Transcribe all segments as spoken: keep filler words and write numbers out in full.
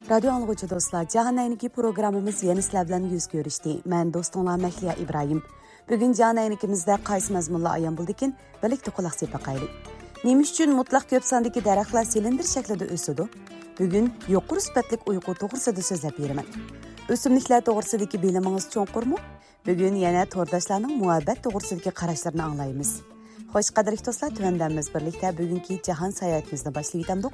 Radyo anlıqıcı dostlar, Cahan Ayniki programımız yeni sizler bilan yüz görüşdü. Mən dostunlar Məhliya İbrahim. Bugün Cahan Aynikimizdə qaysı məzmunla ayan buldikin, birlikte qulaq sepaqaylı. Nemiz üçün mutlaq köp sandaki daraxtlar silindir şəklində ösüdü? Bugün yuqur sübətlik uyğu toğrusida sözləb beriman. Ösümliklər toğrusidagi biliminiz çoğqurmu? Bugün yana tordaşlarning muhabbət toğrusidagi qarashlarını anglaymiz. Xoş qadrli dostlar, tövəndəmiz birlikte bugünkü Cahan sayohatimizni başlayıb etamdiq.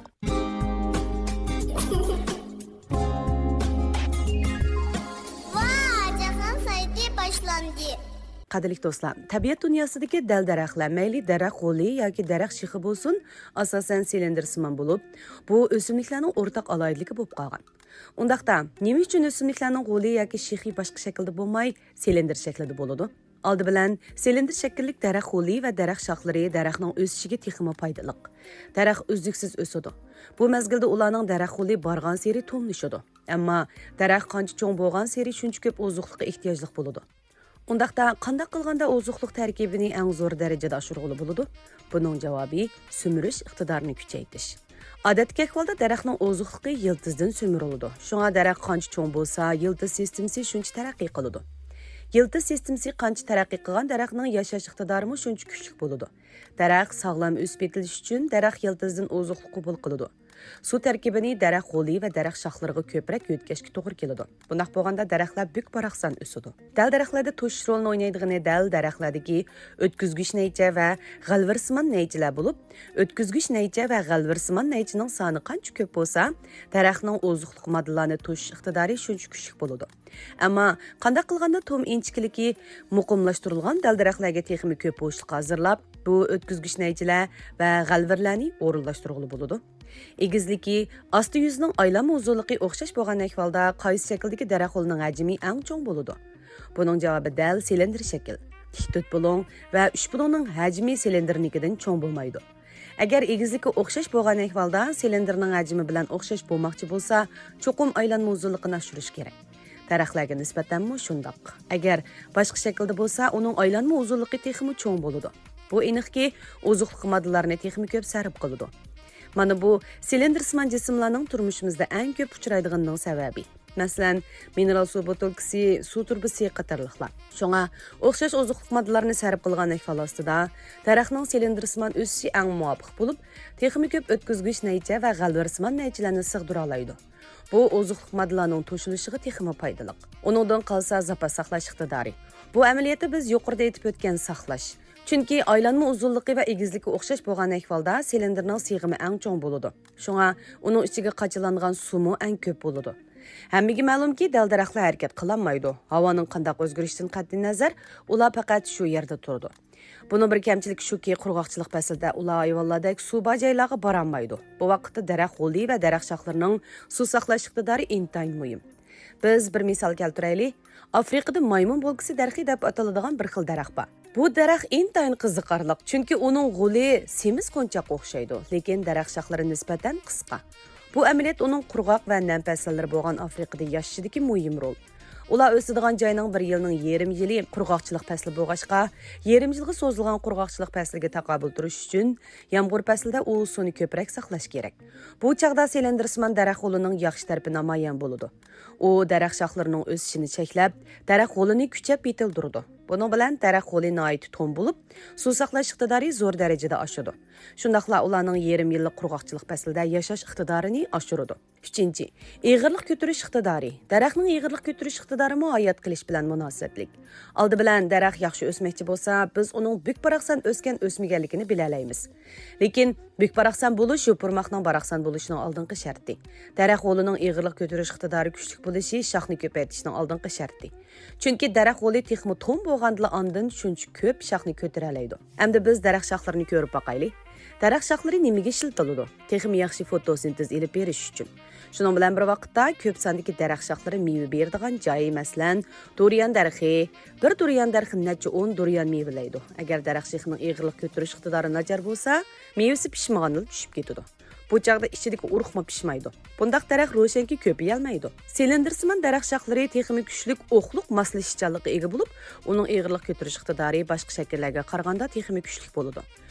Qadrli dostlar, tabiat dunyosidagi dal-daraxtlar, mayli daraxt g'oli yoki daraxt shixi bo'lsin, asosan silindirsimon bo'lib, bu o'simliklarning o'rtaq aloyidligi bo'lib qolgan. Undaqda, nima uchun o'simliklarning g'oli yoki shixi boshqa shaklda bo'lmay, silindir shaklida bo'ladi? Oldi bilan, silindir shakllik daraxt g'oli va daraxt shoxlari daraxtning o'sishiga texmo foydali. Daraxt uzluksiz o'sadi. Bu mezgilda ularning daraxt g'oli borgan sari to'mlashadi. Ammo daraxt qancha cho'ng bo'lgan sari shuncha ko'p ozuqlikqa ehtiyojli bo'ladi. Undaqda qanday qilganda ozuqlik tarkibini eng zo'r darajada oshirg'ili bo'ladi? Buning javobi sumirish iqtidorini kuchaytirish. Odatdagi ahvolda daraxtning ozuqligi yiltizdan sumiriladi. Shunga daraxt qancha cho'ng bo'lsa, yiltiz sistemasi shuncha taraqqiy qiladi. Yiltiz sistemasi qancha taraqqiy qilgan daraxtning yashash iqtidori shuncha kuchli bo'ladi. Daraxt sog'lom o'sib yetilish uchun daraxt yiltizdan ozuqlik qabul qiladi. Suv tarkibini daraxt g'oli va daraxt shoxlariga ko'proq yo'tkashga to'g'ri keladi. Bunday bo'lganda daraxtlar buk baraqsan o'sadi. Dal daraxtlarda to'sh rolini o'ynaydigan dal daraxtlardagi o'tkazgich naycha va g'alvirsimon naychalar bo'lib, o'tkazgich naycha va g'alvirsimon naychining soni qancha ko'p bo'lsa, daraxtning ozuqlik moddalarini to'sh iqtidori shuncha kuchli bo'ladi. Ammo qanday qilganda tom inchikiligi muqimlashtirilgan dal daraxtlarga texmi ko'p bo'shliq hozirlab, bu o'tkazgich naychalar va g'alvirlarni o'rinlashtirg'ili bo'ladi. Egizligi, asti yuzining aylanma uzunligi o'xshash bo'lgan ahvolda qaysi shakldagi daraxt g'olining hajmi eng cho'ng bo'ladi? Buning javobi dal silindr shakl. Tik to'rt bulon va uch bulonning hajmi silindrnikidan cho'ng bo'lmaydi. Agar egizligi o'xshash bo'lgan ahvolda silindrning hajmi bilan o'xshash bo'lmoqchi bo'lsa, cho'qim aylanma uzunligini oshirish kerak. Daraxtlarga nisbatan shundoq. Agar boshqa shaklda bo'lsa, uning aylanma uzunligi texmi cho'ng bo'ladi. Bu aniqki, ozuqlik moddalarini texmi ko'p sarf qiladi. Mana bu silindirsimon jismlarning turmushimizda eng ko'p uchraydiganining sababi. Masalan, mineral suv botilkasi, suv turbasi qatorliqlar. Shunga o'xshash ozuqlik moddalarini sarf qilgan ahvol ostida daraxtning silindirsimon o'sishi eng muvofiq bo'lib, texmi ko'p o'tkazgich naycha va g'alvirsimon naychalarni sig'dira oladi. Bu ozuqlik moddalarining to'shilishiga texmi foydali. Uningdan qolsa zapas saqlash iqtidori. Bu amaliyotni biz yuqorida aytib o'tgan saqlash. Chunki aylanma uzunligi va egizligi o'xshash bo'lgan ahvolda silindirning sig'imi eng cho'ng bo'ladi. Shunga uning ichiga qachilangan suvi eng ko'p bo'ladi. Hammaga ma'lumki, dal daraxtlar harakat qilolmaydi. Havoning qanday o'zgarishidan qat'iy nazar, ular faqat shu yerda turadi. Buning bir kamchiligi shuki, qurg'oqchilik faslida ular hayvonlardek suv joylarga bora olmaydi. Bu vaqtda daraxt g'oli va daraxt shoxlarining suv saqlash iqtidori intayin muhim. Biz bir misol keltiraylik. Afrikada maymun bo'lgisi darxi deb ataladigan bir xil daraxt bor. Bu daraxt intayin qiziqarli, chunki uning g'oli semiz qo'nchoqqa o'xshaydi, lekin daraxt shoxlari nisbatan qisqa. Bu amaliyot uning qurg'oq va nam fasllari bo'lgan Afrikada yashashidagi muhim rol. Ular o'sadigan joyning bir yilning yarim yili qurg'oqchilik fasli bo'lg'achqa, yarim yilga so'zilgan qurg'oqchilik fasliga taqobil turish uchun yomg'ir faslida u suvni ko'proq saqlash kerak. Bu chaqda silindirsimon daraxt g'olining yaxshi tarafi namoyon bo'ladi. U daraxt shoxlarining o'sishini cheklab, daraxt g'olini kuchab yetildiradi. Buning bilan daraxt g'oli nihoyat to'm bo'lib, suv saqlash iqtidori zo'r darajada oshadi. Shundaqla ularning yarim yillik qurg'oqchilik faslida yashash iqtidorini oshiradi. uchinchi. Ig'irlik ko'tarish iqtidori. Daraxtning ig'irlik ko'tarish iqtidori hayot qilish bilan munosabatlik. Oldi bilan daraxt yaxshi o'smoqchi bo'lsa, biz uning buk baraqsan o'sgan o'smaganligini bilalaymiz. Lekin buk baraqsan bo'lish yopirmoqning baraqsan bo'lishining oldingi sharti. Daraxt g'olining ig'irlik ko'tarish iqtidori kuchli bo'lishi shoxni ko'paytirishning oldingi sharti. Chunki daraxt g'oli texmi to'm bo'lganda ondan shuncha ko'p shoxni ko'tara oladi. Endi biz daraxt shoxlarini ko'rib boqaylik. Daraxt shoxlari nimaga ishlatiladi? Texmi yaxshi fotosintez olib berish uchun. Shuning bilan bir vaqtda ko'p sondagi daraxt shoxlari meva beradigan joy, masalan, durian darxi, bir durian darxi necha o'n durian mevalaydi. Agar daraxt shoxining ig'irlik ko'tarish iqtidori nachar bo'lsa, mevasi pishmaganida tushib ketadi. Bu chaqda ichidagi urug'ma pishmaydi. Bundaq daraxt ro'shanki ko'paya olmaydi. Silindirsimon daraxt shoxlari texmi kuchlik o'qliq moslashuvchanlikka ega bo'lib, uning ig'irlik ko'tarish iqtidori boshqa shakllarga qaraganda texmi kuchli bo'ladi.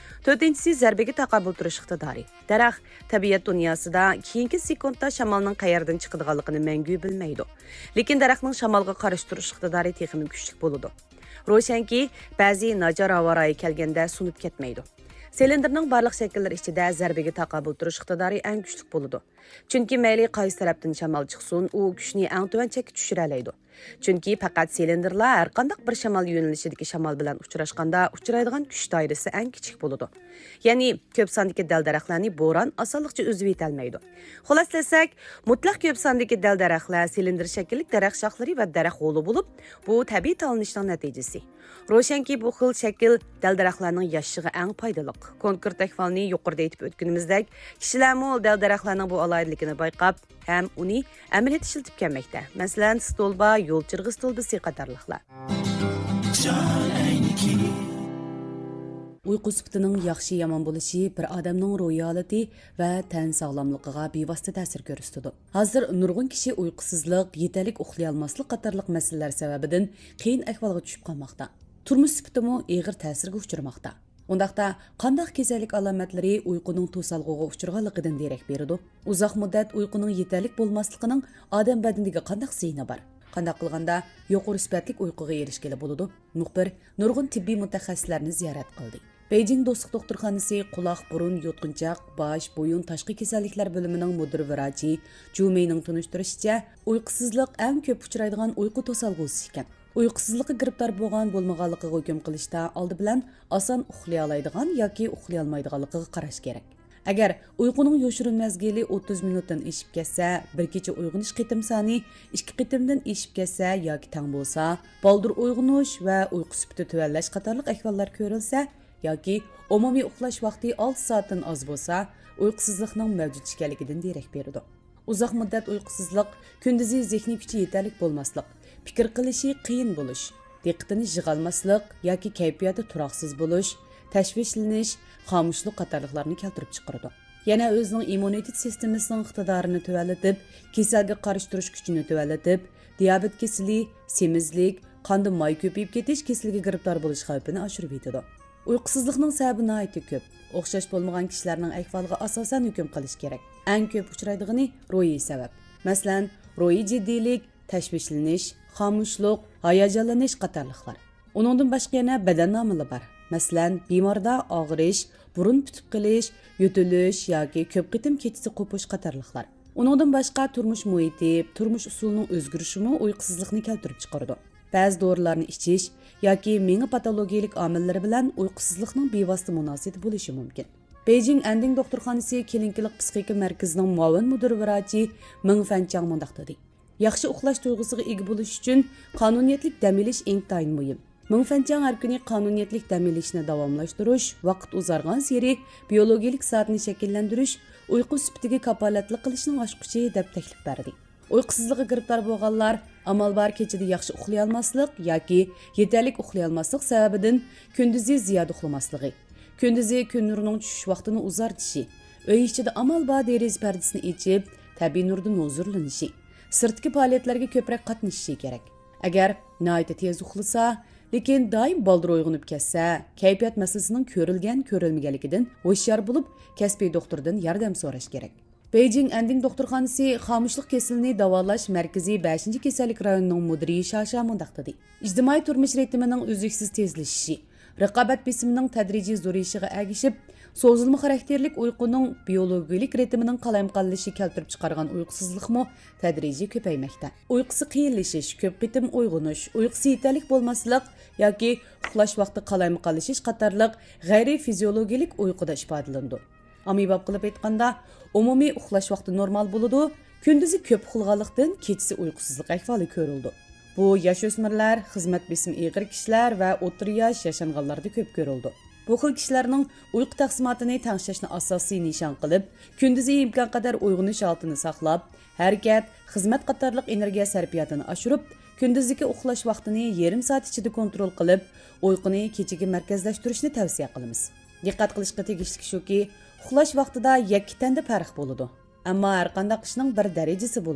to'rtinchisi zarbaga taqabul turish iqtidori. Daraxt tabiat dunyosida keyingi sekundda shamolning qayerdan chiqadiganligini mangu bilmaydi. Lekin daraxtning shamolga qarshi turish iqtidori texnik kuchli bo'ladi. Ro'shanki, ba'zi najor havoyi kelganda sunib ketmaydi. Silindirning barliq shakllari ichida zarbaga taqabul turish iqtidori eng kuchli bo'ladi. Chunki mayli qaysi tarafdan shamol chiqsin, u kuchni eng tuvan chekka tushira oladi. Chunki faqat silindirlar har qanday bir shamol yo'nalishidagi shamol bilan uchrashganda uchraydigan kuch doirasi eng kichik bo'ladi. Ya'ni ko'p sondagi dal-daraxtlarni bo'ron osonlikcha o'zib yetolmaydi. Xuloslasak, mutlaq ko'p sondagi dal-daraxtlar silindir shaklli daraxt shoxlari va daraxt g'oli bo'lib, bu tabiiy tanlanishning natijasi. Ro'shanki bu xil shakl dal-daraxtlarning yashashiga eng foydali. Konkret ahvolni yuqorida aytib o'tganimizdek, kishilarmi dal-daraxtlarning bu alohidligini bayqab, ham uni amaliyot ishlatib kelmoqda. Masalan, stolba, yo'l chirg'i stolbasi qatorliqlar. Uyqu sifatining yaxshi yomon bo'lishi bir odamning ruhiy holati va tan sog'lomligiga bevosita ta'sir ko'rsatadi. Hozir nurg'un kishi uyqusizlik, yetarlik uxlay olmaslik qatorliq masalalar sababidan qiyin ahvolga tushib qolmoqda. Turmush sifatimi og'ir ta'sirga uchramoqda. Undaqda qanday kasallik alomatlari uyquning to'salg'iga uchraganligidan derak beradi. Uzoq muddat uyquning yetarlik bo'lmasligining odam badaniga qanday ziyni bor? Qanday qilganda yuqori sifatli uyquga erishgili bo'ladi? Muxbir nurg'un tibbiy mutaxassislarni ziyorat qildi. Beijing Do'stlik doktorxonasi quloq, burun, yutqinchoq, bosh, bo'yin tashqi kasalliklar bo'limining mudir vrachi Ju Meining tunishtirishicha, uyqusizlik eng ko'p uchraydigan uyqu to'salg'usi ekan. Uyqusizlikqa giribdor bo'lgan bo'lmaganligiga hukm qilishda oldi bilan oson uxlay oladigan yoki uxlay olmaydiganligiga qarash kerak. Agar uyquning yoshirin mazgili o'ttiz minutdan eshib ketsa, bir kecha uyg'onish qitim soni ikki qitimdan eshib ketsa yoki tang bo'lsa, baldur uyg'onish va uyqu sifati tuvallash qatorliq ahvollar ko'rilsa yoki umumiy uxlash vaqti olti soatdan oz bo'lsa, uyqusizlikning mavjud ekanligidan derak beradi. Uzoq muddat uyqusizlik, kunduzi zehniy kuchi yetarlik bo'lmaslik, fikr qilishi qiyin bo'lish, diqqatini yig'olmaslik yoki kayfiyati turoqsiz bo'lish, tashvishlanish, xomushlik qatorliqlarni keltirib chiqaradi. Yana o'zining immunitet sistemasining iqtidorini tuvallatib, kasalga qarshi turish kuchini tuvallatib, diabet kasali, semizlik, qonda moy ko'payib ketish kasaliga giribdor bo'lish xavfini oshirib yetadi. Uyqusizlikning sababi nihoyatda ko'p. O'xshash bo'lmagan kishilarning ahvoliga asosan hukm qilish kerak. Eng ko'p uchraydigani ruhiy sabab. Masalan, ruhiy jiddiylik, tashvishlanish, xomushlik, hayajonlanish qatorliqlar. Uningdan boshqa yana badan omili bor. Masalan, bemorda og'rish, burun tutib qilish, yutilish yoki ko'p qitim kechasi qo'pish qatorliqlar. Uningdan boshqa turmush muhiti, turmush usulining o'zgarishimi uyqusizlikni keltirib chiqaradi. Ba'zi dorilarni ichish yoki menga patologiyalik omillari bilan uyqusizlikning bevosita munosabati bo'lishi mumkin. Beijing Anding doktorxonasi klinikalik psixika markazining muavin mudir vrachi Ming Fanchang mundaq dedi. Yaxshi uxlash tuyg'usiga ega bo'lish uchun qonuniyatlik dam olish intayin muhim. Ming Fanchang har kuni qonuniyatlik dam olishni davomlashtirish, vaqt uzargan sari biologik soatni shakllantirish, uyqu sifatiga kapolatlik qilishning oshquchi deb taklif berdi. Uyqusizlikka giribdor bo'lganlar amal bar kechada yaxshi uxlay olmaslik yoki yetarlik uxlay olmaslik sababidan kunduzi ziyoda uxlamasligi, kunduzi kun nurining tushish vaqtini uzartishi, uy ichida amal bar deriz pardasini ochib, tabiiy nurdan huzurlanishi, sirtki faoliyatlarga ko'proq qatnashishi kerak. Agar nihoyatda tez uxlasa, lekin doim baldir uyg'onib ketsa, kayfiyat masalasining ko'rilgan ko'rilmaganligidan hushyor bo'lib, kasbiy doktordan yordam so'rash kerak. Beijing Anding doktorxonasi xomushlik kasalini davolash markaziy beshinchi kasallik rayonining mudiri Shasha mundaq dedi. Ijtimoiy turmush ritmining uzluksiz tezlashishi, raqobat besimining tadrijiy zo'rayishiga ergishib, so'zilma xarakterlik uyquning biologik ritmining qalayimqonlashishi keltirib chiqargan uyqusizlikmi tadrijiy ko'paymoqda. Uyqusi qiyinlashish, ko'p qitim uyg'onish, uyqusi yetarlik bo'lmaslik yoki uxlash vaqti qalayimqonlashish qatorliq g'ayriy fiziologik uyquda ifodalandi. Amibab qilib aytganda, umumiy uxlash vaqti normal bo'ladi, kunduzi ko'p uxlaganlikdan kechasi uyqusizlik ahvoli ko'rildi. Bu yosh o'smirlar, xizmat besimi og'ir kishilar va o'rta yosh yashanganlarda ko'p ko'rildi. Bu xil kishilarning uyqu taqsimotini tanishishni asosiy nishon qilib, kunduzi imkon qadar uyg'onish holatini saqlab, harakat, xizmat qatorliq energiya sarfiyotini oshirib, kunduzgi uxlash vaqtini yarim soat ichida kontrol qilib, uyquni kechaga markazlashtirishni tavsiya qilamiz. Diqqat qilishga tegishli shuki, uxlash vaqtida yakki tanda farq bo'ladi. Ammo har qanday ishning bir darajasi bo'ladi.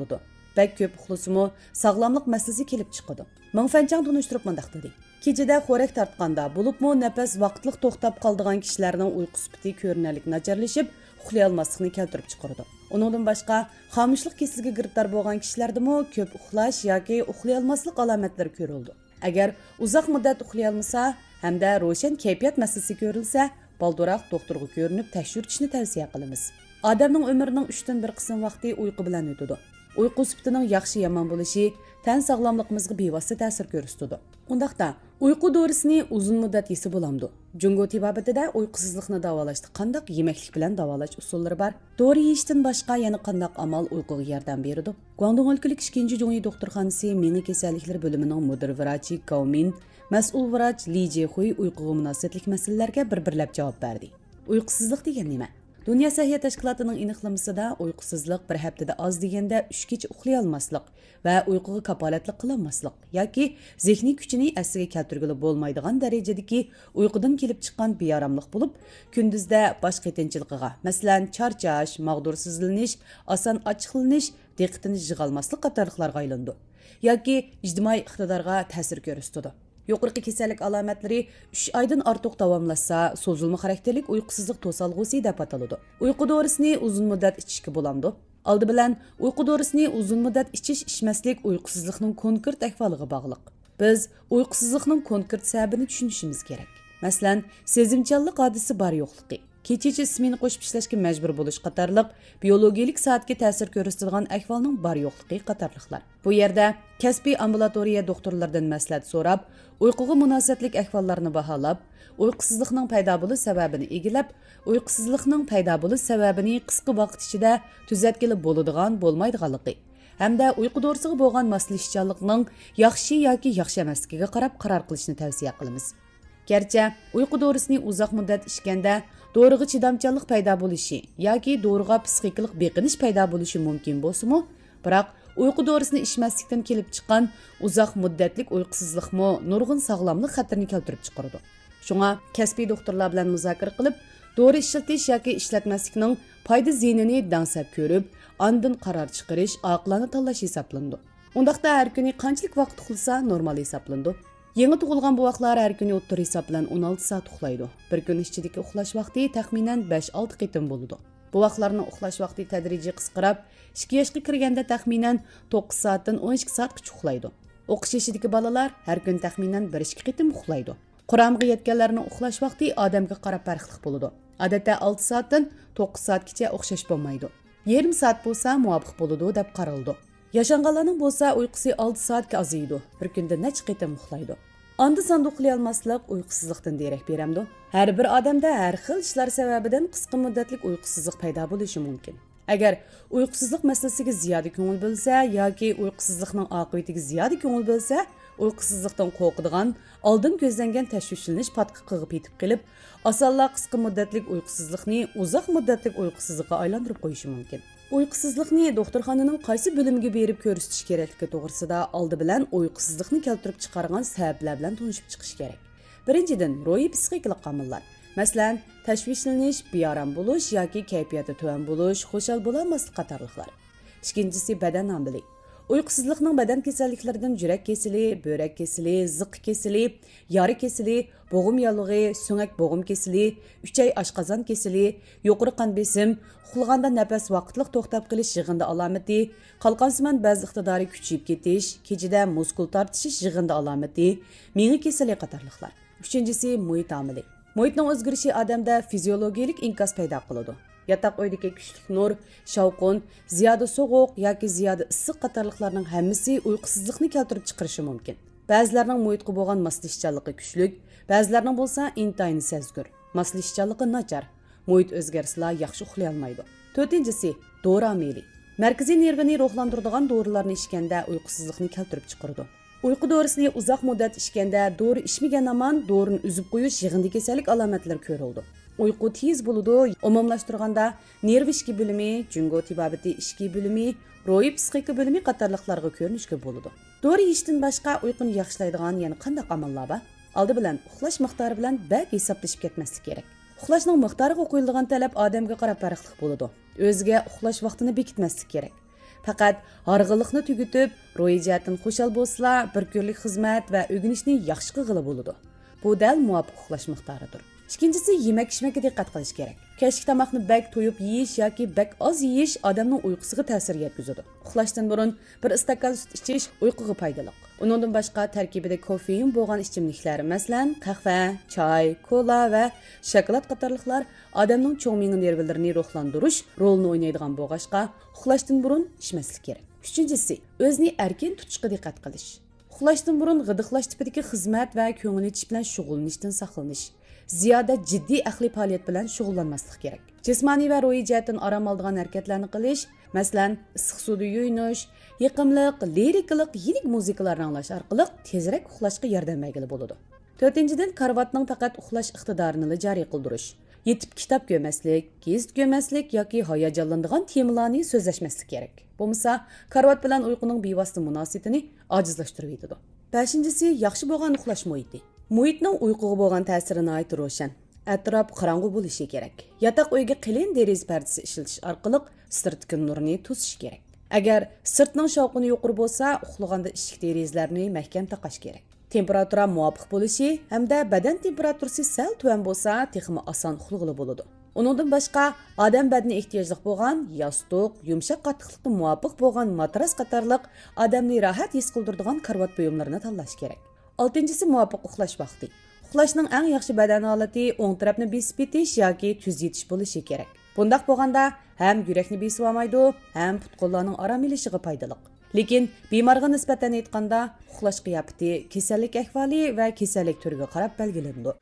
bak ko'p uxlasimi sog'lomlik masalasi kelib chiqadi. Mingfanchang tunishtirib mundaq dedi. Kechida xo'rak tortganda, bo'libmi nafas vaqtliq to'xtab qoldigan kishilarning uyqu sifati ko'rinarlik nacharlashib, uxlay olmaslikni keltirib chiqaradi. Uningdan boshqa, xomishlik kasaliga giribdor bo'lgan kishilardami ko'p uxlash yoki uxlay olmaslik alomatlari ko'rildi. Agar uzoq muddat uxlay olmasa hamda ro'shan kayfiyat masalasi ko'rilsa, balduroq doktorga ko'rinib tekshirishni tavsiya qilamiz. Odamning umrining uchdan bir qism vaqti uyqu bilan o'tadi. Uyqu sifatining yaxshi yomon bo'lishi tan sog'lomligimizga bevosita ta'sir ko'rsatadi. Undaqda uyqu dorisini uzun muddat yesa bo'lamdi. Jungo tibobatida uyqusizlikni davolashda qandaq yemaklik bilan davolash usullari bor. Dori yeyishdan boshqa yana qandaq amal uyquga yordam beradi. Guangdong o'lkalik ikkinchi jungi doktorxonasi Meni kasalliklar bo'limining mudir vrachi Gao Min, mas'ul vrach Li Jehui uyquga munosabatlik masalalarga bir-birlab javob berdi. Uyqusizlik degan nima? Dünya Səhiyyə Təşkilatının aniqlamasida uyqusizlik bir haftada az deganda uch kecha uxlay olmaslik va uyquga kapolatlik qilolmaslik yoki zehniy kuchini asliga keltirgili bo'lmaydigan darajadagi uyqudan kelib chiqqan beoromlik bo'lib, kunduzda bosh qitinchiligiga, masalan, charchash, mag'dursizlanish, oson ochiqlanish, diqqatini yig'olmaslik qatorliqlarga aylandi yoki ijtimoiy iqtidorga ta'sir ko'rsatadi. Yuqorqi kasallik alomatlari uch oydan ortiq davomlashsa, so'zilma xarakterlik uyqusizlik to'salg'usi deb ataladi. Uyqu dorisini uzun muddat ichishga bo'lamdi. Oldi bilan uyqu dorisini uzun muddat ichish ichmaslik uyqusizlikning konkret ahvoliga bog'liq. Biz uyqusizlikning konkret sababini tushunishimiz kerak. Masalan, sezimchanlik hodisi bor yo'qligi, kecha ismini qo'shib ishlashga majbur bo'lish qatorliq biologik soatga ta'sir ko'rsatadigan ahvolning bor yo'qligi qatorliqlar. Bu yerda kasbiy ambulatoriya doktorlardan maslahat so'rab, uyquga munosabatlik ahvollarni baholab, uyqusizlikning paydo bo'lish sababini egilab, uyqusizlikning paydo bo'lish sababini qisqa vaqt ichida tuzatkili bo'ladigan bo'lmaydiganligi hamda uyqu dorisiga bo'lgan moslashuvchanlikning yaxshi yoki yaxshi emasligiga qarab qaror qilishni tavsiya qilamiz. Gerçi uyqu dorisini uzoq muddat ichganda doriga chidamchanlik paydo bo'lishi yoki doriga psixikalik beqinish paydo bo'lishi mumkin bo'lsa-mu, biroq uyqu dorisini ichmaslikdan kelib chiqqan uzoq muddatlik uyqusizlikmi nurg'un sog'lomlik xatirini keltirib chiqaradi. Shunga kasbiy doktorlar bilan muzokara qilib, dori ishlatish yoki ishlatmaslikning foyda ziyinini dansab ko'rib, ondan qaror chiqarish, oqilona tanlash hisoblandi. Undaqda har kuni qanchalik vaqt uxlasa normal hisoblandi. Yangi tug'ilgan buvaqlar har kuni o'ttir hisob bilan o'n olti soat uxlaydi. Bir kun ichidagi uxlash vaqti taxminan besh olti qitim bo'ladi. Buvaqlarning uxlash vaqti tadrijiy qisqarib, ikki yoshga kirganda taxminan to'qqiz soatdan o'n ikki soatgacha uxlaydi. O'qish yoshidagi bolalar har kun taxminan bir ikki qitim uxlaydi. Quramga yetganlarning uxlash vaqti odamga qarab farqli bo'ladi. Odatda olti soatdan to'qqiz soatgacha o'xshash bo'lmaydi. Yarim soat bo'lsa muvofiq bo'ladi deb qaraldi. Yaşanğanlarning bo'lsa uyqusi olti soatga aziydi. Bir kunda necha qitim uxlaydi. Anda sonda uxlay olmaslik uyqusizlikdan derak beramdi. Har bir odamda har xil ishlar sababidan qisqa muddatlik uyqusizlik paydo bo'lishi mumkin. Agar uyqusizlik masalasiga ziyoda ko'ngil bo'lsa yoki uyqusizlikning oqibatiga ziyoda ko'ngil bo'lsa, uyqusizlikdan qo'rqadigan, oldin ko'zlangan tashvishlanish patqa qilib yetib kelib, osonla qisqa muddatlik uyqusizlikni uzoq muddatlik uyqusizlikka aylantirib qo'yishi mumkin. Uyqusizlikni doktorxonaning qaysi bo'limiga berib ko'rsatish kerakligi to'g'risida oldi bilan uyqusizlikni keltirib chiqargan sabablar bilan tanishib chiqish kerak. Birinchidan, ro'yi psixikalik omillar. Masalan, tashvishlanish, beorom bo'lish yoki kayfiyati tuvan bo'lish, xushal bo'lmaslik qatorliqlar. Ikkinchisi badan omili. Uyqusizlikning badan kasalliklaridan yurak kasali, böğrek kasali, ziq kasali, yori kasali, bo'g'im yallig'i, so'ngak bo'g'im kasali, uchay oshqozon kasali, yuqori qon besim, uxlaganda nafas vaqtliq to'xtab qolish yig'indi alomati, qalqonsimon ba'zi iqtidori kuchayib ketish, kechida muskul tortishish yig'indi alomati, miya kasali qatorliqlar. Uchinchisi muhit omili. Muhitning o'zgarishi odamda fiziologik inkas paydo qiladi. Yataq uydagi kuchli nur, shovqin, ziyoda sovuq yoki ziyoda issiq qatorliqlarning hammasi uyqusizlikni keltirib chiqarishi mumkin. Ba'zilarning muhitga bo'lgan moslashuvchanligi kuchli, ba'zilarning bo'lsa intayin sezgur. Moslashuvchanligi nachar. Muhit o'zgarsa yaxshi uxlay olmaydi. To'rtinchisi dori omili. Markaziy nervini ruhlantiradigan dorilarni ichganda uyqusizlikni keltirib chiqaradi. Uyqu dorisini uzoq muddat ichganda dori ichmagan amon dorini uzib qo'yish yig'indi kasallik alomatlari ko'rildi. Uyqu tez bo'ladi. Umumlashtirganda nerv ishki bo'limi, jungo tibobati ishki bo'limi, ro'yi psixika bo'limi qatorliqlarga ko'rinishga bo'ladi. Dori yeyishdan boshqa uyquni yaxshilaydigan yana qanday amallar bor? Oldi bilan uxlash miqdori bilan bak hisoblashib ketmaslik kerak. Uxlashning miqdoriga qo'yiladigan talab odamga qarab farqli bo'ladi. O'ziga uxlash vaqtini bekitmaslik kerak. Faqat harg'inlikni tugutib, ro'yi jihatdan xushal bo'lsalar, bir kunlik xizmat va o'rganishni yaxshi qilg'ili bo'ladi. Bu dal muvofiq uxlash miqdoridir. İkincisi, yemek-içmekka diqqat qilish kerak. Kechki tomoqni bak to'yib yeyish yoki bak oz yeyish odamning uyqusiga ta'sir yetkazadi. Uxlashdan burun bir istakan sut ichish uyquga foydali. Uningdan boshqa tarkibida kofein bo'lgan ichimliklar, masalan, qahva, choy, kola va shokolad qatorliqlar odamning cho'ng miya nervlarini ruhlantirish rolini o'ynaydigan bo'lg'ashqa, uxlashdan burun ichmaslik kerak. Uchinchisi, o'zni erkin tutishga diqqat qilish. Uxlashdan burun g'idiqlash tipidagi xizmat va ko'ngil ichish bilan shug'ullanishdan saqlanish. Ziyoda jiddiy aqliy faoliyat bilan shug'ullanmaslik kerak. Jismoniy va ruhiy jihatdan orom oladigan harakatlarni qilish, masalan, issiq suvda yuyinish, yiqimliq, lirikalik, yirik muzikalarni anglash orqali tezroq uxlashga yordam bergili bo'ladi. to'rtinchidan, karvatning faqat uxlash iqtidorini joriy qildirish. Yetib kitob ko'maslik, gazet ko'maslik yoki hayajonlanadigan temalarni so'zlashmaslik kerak. Bo'lmasa, karvat bilan uyquning bevosita munosabatini ojizlashtirib yetadi. beshinchisi, yaxshi bo'lgan uxlash muhiti. Muhitning uyquga bo'lgan ta'sirini aytib ro'shan. Atrof qorong'u bo'lishi kerak. Yotoq uyga qalin deraza pardasi ishlatish orqali sirtqi nurni to'sish kerak. Agar sirtning shovqini yuqori bo'lsa, uxlaganda eshik derazalarni mahkam taqash kerak. Temperatura muvofiq bo'lishi hamda badan temperaturasi sal tuvan bo'lsa, texmi oson uxlag'ili bo'ladi. Uningdan boshqa, odam badaniga ehtiyojli bo'lgan yostiq, yumshoq qattiqlikka muvofiq bo'lgan matras qatorliq odamni rohat his qildiradigan karvat buyumlarini tanlash kerak. oltinchisi, muvofiq uxlash vaqti. Uxlashning eng yaxshi badan holati o'ng tarafni besib yetish yoki tuz yetish bo'lishi kerak. Bundaq bo'lganda ham yurakni besib olmaydi, ham put-qo'llarning orom olishiga foydali. Lekin bemorga nisbatan aytganda, uxlash qiyofati kasallik ahvoli va kasallik turiga qarab belgilanadi.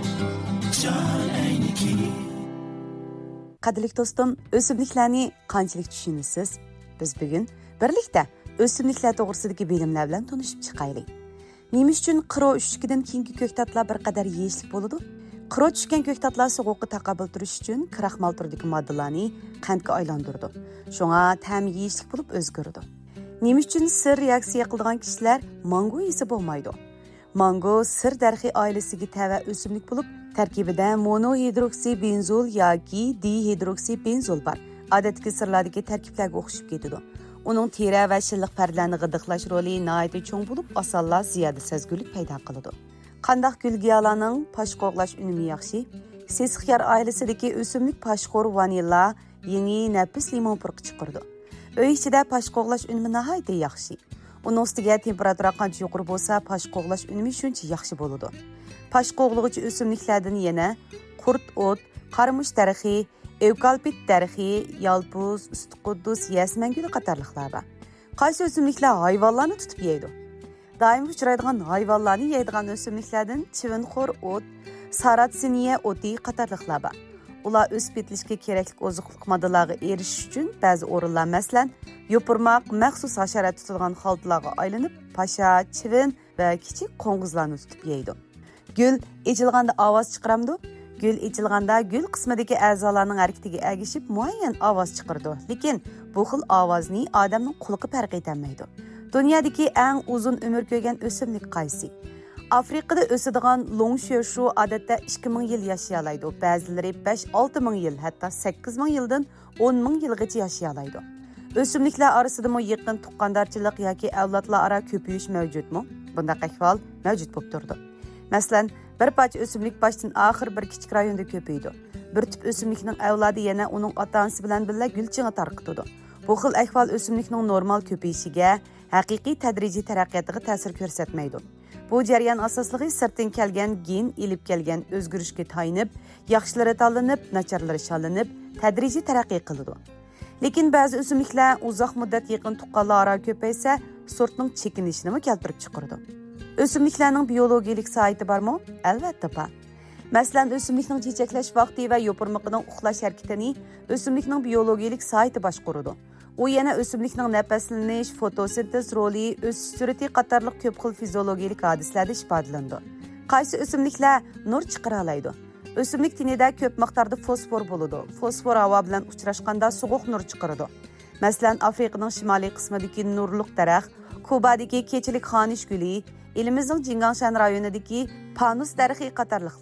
Qadrli do'stim, o'simliklarni qanchalik tushunasiz? Biz bugun birlikda o'simliklar to'g'risidagi bilimlar bilan tanishib chiqaylik. Nima uchun qiro ushkidan keyingi ko'ktatlar bir qadar yeyishlik bo'ladi? Qiro tushgan ko'ktatlar sovuqqa taqobil turish uchun kraxmal turidagi moddalarni qandga aylantirdi. Shunga ta'mi yeyishlik bo'lib o'zgardi. Nima uchun sir reaksiya qiladigan kishilar mango yesa bo'lmaydi? Mango sir darxi oilasiga tava o'simlik bo'lib, tarkibida monohidroksibenzol yoki dihidroksibenzol bor. Odatdagi sirlardagi tarkiblarga o'xshab ketadi. Uning teri va shilliq parlarni g'idiqlash roli nihoyatda cho'ng bo'lib, osonlar ziyoda sezgulik paydo qiladi. Qandaq gulgiyalarning pash qo'g'lash unumi yaxshi. Sesixyar oilasidagi o'simlik pashxo'r vanilla, yangi nafis limon purqi chiqardi. Uy ichida pash qo'g'lash unumi nihoyatda yaxshi. Uning ustiga temperatura qancha yuqori bo'lsa, pash qo'g'lash unumi shuncha yaxshi bo'ladi. Pash qo'g'lag'uvchi o'simliklardan yana qurt o't, qarmush darxi, evkalpit darxi, yalpuz, ustiquddus, yasmin guli qatorliqlar bor. Qaysi o'simliklar hayvonlarni tutib yeydi? Doim uchraydigan hayvonlarni yeydigan o'simliklardan chivinxo'r o't, saratsiniya o'ti qatorliqlar bor. Ular o'sib yetilishga kerakli oziqlik moddalarga erishish uchun ba'zi o'rinlar, masalan, yopirmoq, maxsus hasharot tutadigan xaltalarga aylanib, pasha, chivin va kichik qo'ng'izlarni tutib yeydi. Gul echilganda ovoz chiqaramdi. Gül içilganda gül qismidagi a'zolarning harakatiga ergishib muayyan ovoz chiqardi. Lekin bu xil ovozni odamning quloqi farq etolmaydi. Dunyodagi eng uzun umr ko'rgan o'simlik qaysi? Afrikada o'sadigan longshorshu odatda ikki ming yil yashayalaydi. Ba'zilari besh olti ming yil, hatto sakkiz ming yildan o'n ming yilgacha yashayalaydi. O'simliklar orasida mo yaqin tuqqandarchilik yoki avlodlar aro ko'payish mavjudmi? Bunday ahvol mavjud bo'lib turdi. Masalan, bir parcha o'simlik boshdan oxir bir kichik rayonda ko'paydi. Bir tip o'simlikning avlodi yana uning ota-onasi bilan birga gulchingga tarqatadi. Bu xil ahvol o'simlikning normal ko'payishiga, haqiqiy tadrijiy taraqqiyotiga ta'sir ko'rsatmaydi. Bu jarayon asosligi sirtdan kelgan gen ilib kelgan o'zgarishga tayinib, yaxshilari tanlanib, nacharlari shallanib, tadrijiy taraqqiy qiladi. Lekin ba'zi o'simliklar uzoq muddat yaqin tuqqanlar aro ko'paysa, sortning chekinishini keltirib chiqaradi. O'simliklarning biologik soati bormi? Albatta bor. Masalan, o'simlikning chechaklash vaqti va yopirmoqning uxlash harakatini o'simlikning biologik soati boshqaradi. U yana o'simlikning nafaslanish, fotosintez roli, o'sish surati qatorliq ko'p xil fiziologik hodisalarda ifodalandi. Qaysi o'simliklar nur chiqara oladi? O'simlik tinida ko'p miqdorda fosfor bo'ladi. Fosfor havo bilan uchrashganda sovuq nur chiqaradi. Masalan, Afrikaning shimoliy qismidagi nurliq daraxt, Kubadagi kechilik xonish guli, elimizning Jingangshan rayonidagi panus darxi qatorliqlar.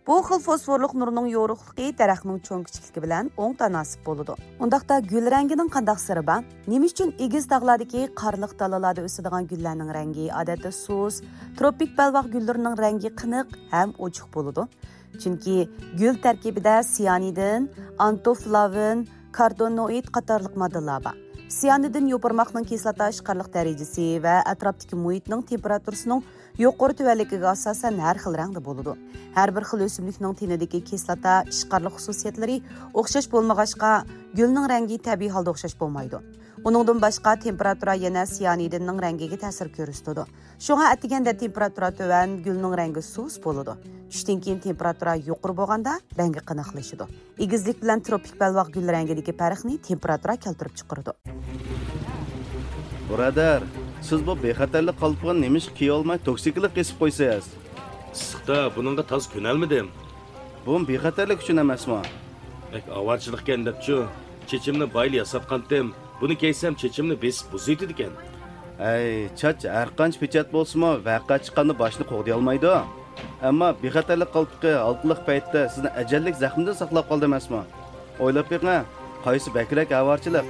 Bu xil fosforluq nurning yo'riqligi daraxtning cho'ng kichikligi bilan o'ng tanasib bo'ladi. Undaqda gul rangining qandaq siri bor? Nima uchun egiz tog'lardagi qarliq dalalarda o'sadigan gullarning rangi odatda suz, tropik balvoq gullarining rangi qiniq ham ochiq bo'ladi? Chunki gul tarkibida siyanidin, antoflavin, karotenoid qatorliq moddalar bor. Siyanidin yo'pirmoqning kislota ishqarliq darajasi va atrofdagi muhitning temperaturasining yuqori tuvanligiga asosan har xil rangda bo'ladi. Har bir xil o'simlikning tenidagi kislota ishqarliq xususiyatlari o'xshash bo'lmag'achqa, gulning rangi tabiiy holda o'xshash bo'lmaydi. Uningdan boshqa temperatura yana siyanidinning rangiga ta'sir ko'rsatadi. Shunga atiganda temperatura tuvan, gulning rangi suz bo'ladi. Tushdan keyin temperatura yuqori bo'lganda rangi qiniqlashadi. Egizlik bilan tropik balvoq gul rangidagi farqni temperatura keltirib chiqaradi. Birodar, siz bu bexatarlik qalpog'ini nima ish kiya olmay toksiklik qesib qo'ysangiz? Issiqda buningga toz ko'nalmidim. Bu bexatarlik uchun emasmi? Ek avarchilikkan debchu, chechimni bayli yasatqandim. Buni keysam chechimni besib buzaydi ekan. Ay, chach har qancha pechat bo'lsa-mu, vaqa chiqqanda boshni qo'g'day olmaydi. Ammo bexatarlik qalpoqi oltliq paytda sizni ajallik zaxmdan saqlab qoldi emasmi? O'ylab beqing, qaysi bakrak avarchilik?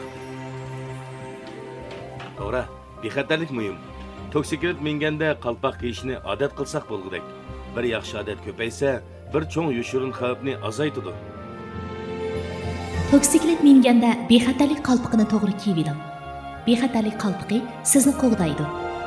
To'g'ri, bexatarlik muhim. Toksiklik minganda qalpoq kiyishni odat qilsak bo'lgudek. Bir yaxshi odat ko'paysa, bir cho'ng yoshirin xavfni azaytadi. Toksiklik minganda bexatarlik qalpoqini to'g'ri kiyib oling. Bexatarlik qalpoqi sizni qo'g'daydi.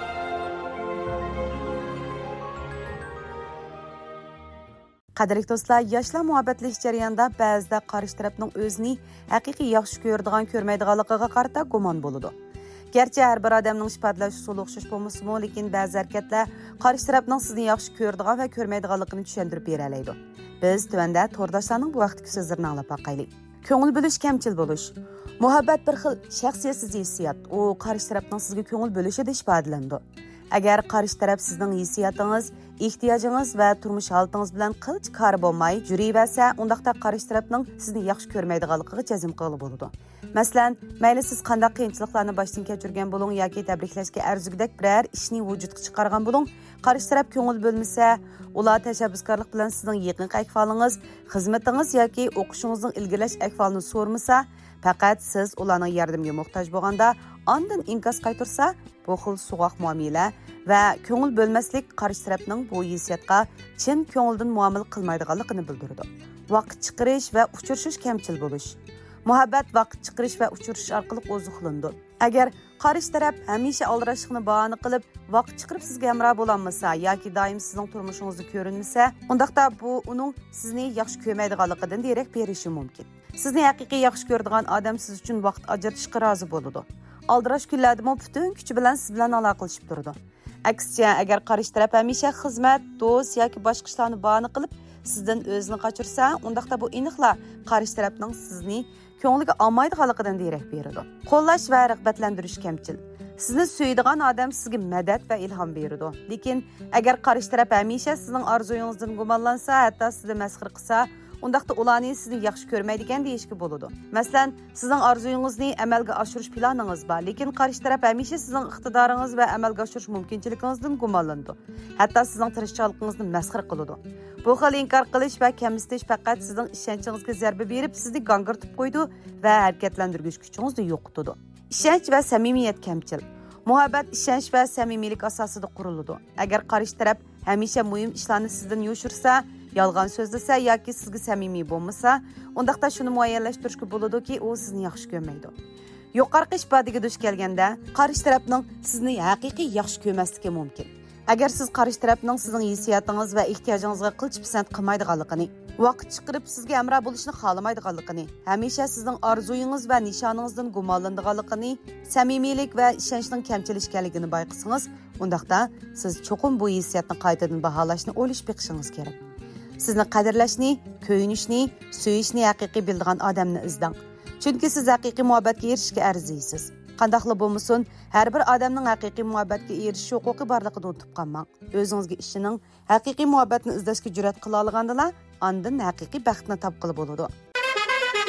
Qadrli do'stlar, yoshlar muhabbatlash jarayonida ba'zida qarshi tarafning o'zini haqiqiy yaxshi ko'radigan, ko'rmaydiganligiga qarata gumon bo'ladi. Gerçi har bir odamning ifodalash usuli o'xshash bo'lmasa-mu, lekin ba'zi harakatlar qarshi tarafning sizni yaxshi ko'radigan va ko'rmaydiganligini tushuntirib bera oladi. Biz tuvanda to'rdoshlarning bu vaqtdagi so'zlarini anglab boqaylik. Ko'ngil bo'lish kamchil bo'lish. Muhabbat bir xil shaxsiyatsiz hissiyot. U qarshi tarafning sizga ko'ngil bo'lishida ifodalandi. Agar qarshi taraf sizning hissiyotingiz, ehtiyojingiz va turmush holatingiz bilan qilch kar bo'lmay yurayversa, undaqda qarshi tarafning sizni yaxshi ko'rmaydiganligiga jazm qilib bo'ladi. Masalan, mayli siz qanday qiyinchiliklarni boshdan kechirgan bo'ling yoki tabriklashga arzigidek biror ishni vujudga chiqargan bo'ling, qarshi taraf ko'ngil bo'lmasa, ular tashabbuskorlik bilan sizning yaqin ahvolingiz, xizmatingiz yoki o'qishingizning ilgirlash ahvolini so'rmasa, faqat siz ularning yordamiga muhtoj bo'lganda ondan inkos qaytarsa, bu xil so'g'oq muomala va ko'ngil bo'lmaslik qarshi tarafning bu hissiyotga chin ko'ngildan muomala qilmaydiganligini bildiradi. Vaqt chiqarish va uchirishish kamchil bo'lish. Muhabbat vaqt chiqarish va uchirish orqali ozuqlandi. Agar qarshi taraf hamisha aldirashlikni bahona qilib, vaqt chiqarib sizga hamroh bo'lolmasa yoki doim sizning turmushingizni ko'rinmasa, undaqda bu uning sizni yaxshi ko'rmaydiganligidan derak berishi mumkin. Sizni haqiqiy yaxshi ko'radigan odam siz uchun vaqt ajratishga rozi bo'ladi. Aldirash kunlarda butun kuchi bilan siz bilan aloqalashib turadi. Aksiya, agar qarshi taraf hamisha xizmat, do'st yoki boshqa ishlarni bahona qilib sizdan o'zini qochirsa, undaqda bu aniqla qarshi tarafning sizni ko'ngliga olmaydiganligidan derak beradi. Qo'llash va rag'batlantirish kamchil. Sizni suyadigan odam sizga madad va ilhom beradi. Lekin agar qarshi taraf hamisha sizning orzuyingizdan gumonlansa, hatto sizni masxir qilsa, undaqda ularni sizni yaxshi ko'rmaydigan deyishga bo'ladi. Masalan, sizning orzuyingizni amalga oshirish planingiz bor, lekin qarshi taraf hamisha sizning iqtidoringiz va amalga oshirish mumkinchiligingizdan gumonlanadi. Hatto sizning tirishchiliging'izni masxir qiladi. Bu xil inkor qilish va kamsitish faqat sizning ishonchingizga zarba berib, sizni gangirtib qo'ydi va harakatlantirgich kuchingizni yo'qotadi. Ishonch va samimiyat kamchil. Muhabbat ishonch va samimiylik asosida quriladi. Agar qarshi taraf hamisha muhim ishlarni sizdan yo'shirsa, yolg'on so'zlasa yoki sizga samimiy bo'lmasa, undaqda shuni muayyanlashtirishga bo'ladiki, u sizni yaxshi ko'rmaydi. Yuqorqi ifodasiga duch kelganda, qarshi tarafning sizni haqiqiy yaxshi ko'rmasligi mumkin. Agar siz qarshi tarafning sizning hissiyotingiz va ehtiyojingizga qilch pisand qilmaydiganligini, vaqt chiqarib sizga hamroh bo'lishni xohlamaydiganligini, hamisha sizning orzuyingiz va nishoningizdan gumonlanadiganligini, samimiylik va ishonchning kamchil ekanligini bayqasangiz, undaqda siz cho'qim bu hissiyotni qaytadan baholashni o'ylash beqishingiz kerak. Sizni qadrlashni, ko'yinishni, suyishni haqiqiy bildigan odamni izlang. Chunki siz haqiqiy muhabbatga erishishga arziysiz. Qandaqli bo'lmasin, har bir odamning haqiqiy muhabbatga erishish huquqi borligini unutib qolmang. O'zingizga ishining haqiqiy muhabbatni izlashga jur'at qila olgandilar, ondan haqiqiy baxtni topqili bo'ladi.